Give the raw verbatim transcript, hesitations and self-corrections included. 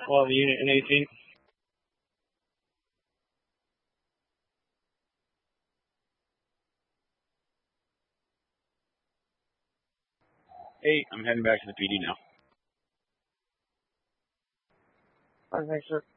Well, unit in eighteen. Eight, I'm heading back to the P D now. Okay, sir.